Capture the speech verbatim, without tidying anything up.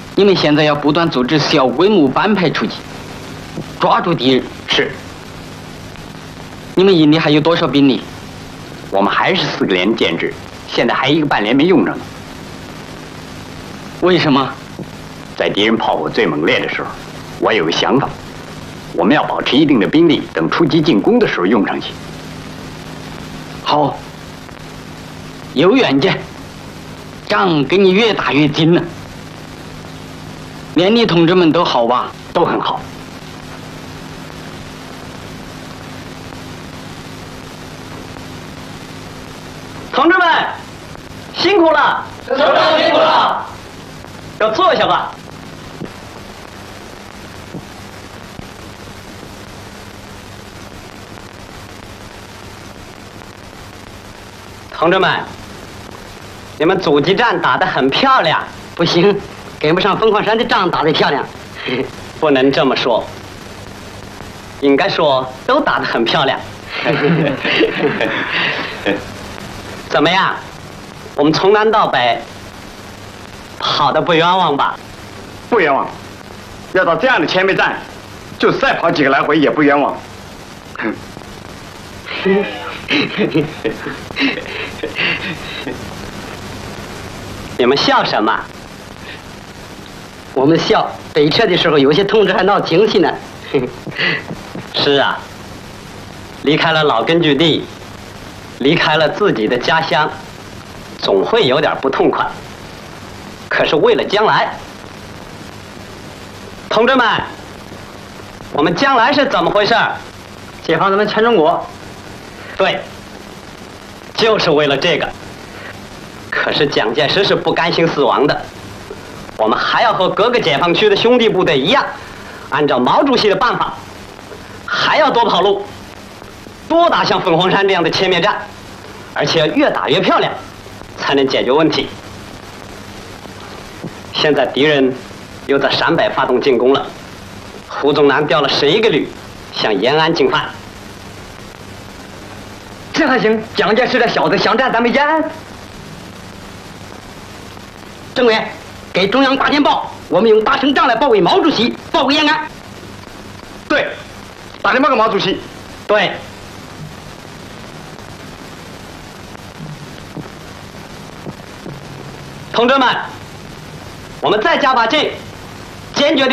你们现在要不断组织小规模班排出击，抓住敌人。 是。 你们营里还有多少兵力？ 我们还是四个连建制，现在还有一个半连没用着呢。 为什么？ 在敌人炮火最猛烈的时候，我有个想法，我们要保持一定的兵力，等出击进攻的时候用上去。 好，有远见，仗跟你越打越精了。连里同志们都好吧？ 都很好。 同志们，辛苦了！ 首长辛苦了！ 要坐下吧。同志们，你们阻击战打得很漂亮。 不行，跟不上凤凰山的仗打得漂亮。 不能这么说，应该说都打得很漂亮。怎么样？我们从南到北跑得不冤枉吧？ 不冤枉。要到这样的前备战，就再跑几个来回也不冤枉。 你们笑什么？ 我们笑北撤的时候，有些同志还闹情绪呢。 是啊，离开了老根据地，离开了自己的家乡，总会有点不痛快。可是为了将来，同志们，我们将来是怎么回事？ 解放咱们全中国。 对，就是为了这个。可是蒋介石是不甘心死亡的，我们还要和各个解放区的兄弟部队一样，按照毛主席的办法，还要多跑路，多打像凤凰山这样的歼灭战，而且越打越漂亮，才能解决问题。现在敌人又在陕北发动进攻了，胡宗南调了十一个旅向延安进犯。 这还行？蒋介石这小子想占咱们延安。政委，给中央挂电报，我们用大胜仗来保卫毛主席，保卫延安。 对，打电报给毛主席。 对。同志们，我们再加把劲，坚决地